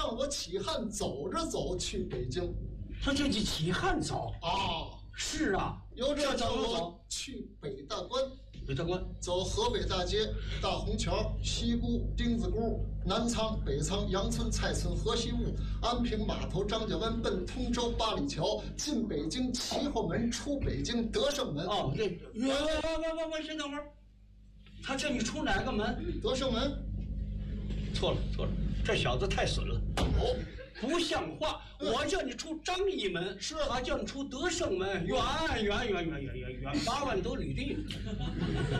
让我起汉走着走去北京。 他这就起汉走啊？ 是啊， 由这走我去北大关。 北大关走河北大街、大红桥、西沽、丁字沽、南仓、北仓、杨村、蔡村、河西坞、安平码头、张家湾，奔通州、八里桥，进北京齐后门，出北京德胜门。 哦，这我先等会儿，他叫你出哪个门？ 德胜门。 错了，这小子太损了。 哦。 不像话！我叫你出张义门， 是他叫你出德胜门，远8万多里地。